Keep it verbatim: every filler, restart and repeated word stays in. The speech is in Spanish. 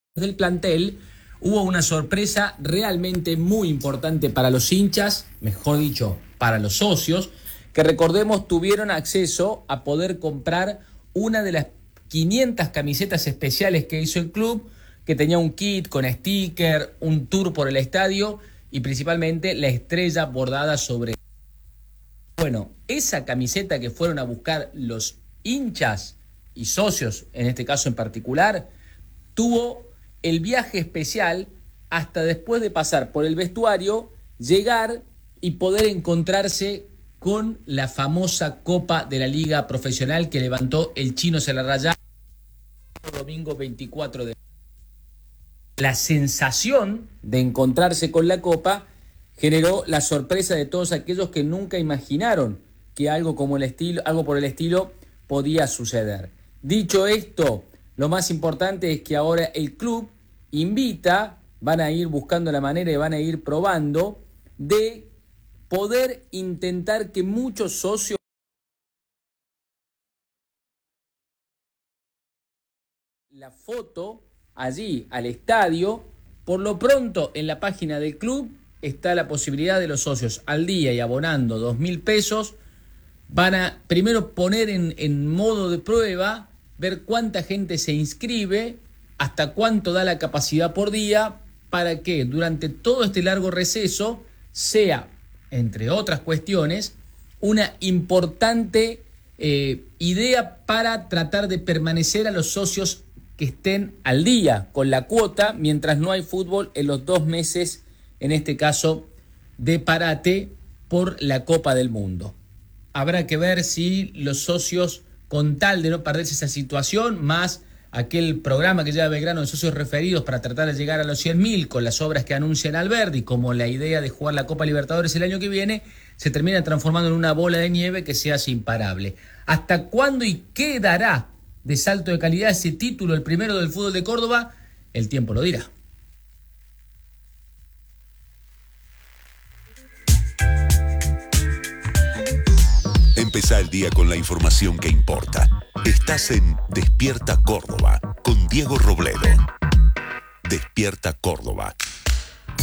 del plantel, hubo una sorpresa realmente muy importante para los hinchas, mejor dicho, para los socios, que recordemos tuvieron acceso a poder comprar una de las quinientas camisetas especiales que hizo el club, que tenía un kit con sticker, un tour por el estadio y principalmente la estrella bordada sobre. Bueno, esa camiseta que fueron a buscar los hinchas y socios, en este caso en particular, tuvo el viaje especial hasta después de pasar por el vestuario, llegar y poder encontrarse con la famosa Copa de la Liga Profesional que levantó el Chino Celarrayán el domingo veinticuatro de mayo. La sensación de encontrarse con la Copa generó la sorpresa de todos aquellos que nunca imaginaron que algo como el estilo, algo por el estilo podía suceder. Dicho esto, lo más importante es que ahora el club invita, van a ir buscando la manera y van a ir probando de poder intentar que muchos socios la foto allí al estadio. Por lo pronto en la página del club está la posibilidad de los socios al día y abonando dos mil pesos van a primero poner en, en modo de prueba, ver cuánta gente se inscribe, hasta cuánto da la capacidad por día, para que durante todo este largo receso sea, entre otras cuestiones, una importante eh, idea para tratar de permanecer a los socios que estén al día con la cuota mientras no hay fútbol en los dos meses, en este caso, de parate por la Copa del Mundo. Habrá que ver si los socios, con tal de no perderse esa situación, más aquel programa que lleva Belgrano de socios referidos para tratar de llegar a los cien mil con las obras que anuncian Alberdi, como la idea de jugar la Copa Libertadores el año que viene, se termina transformando en una bola de nieve que se hace imparable. ¿Hasta cuándo y qué dará de salto de calidad ese título, el primero del fútbol de Córdoba? El tiempo lo dirá. Empezá el día con la información que importa. Estás en Despierta Córdoba con Diego Robledo. Despierta Córdoba.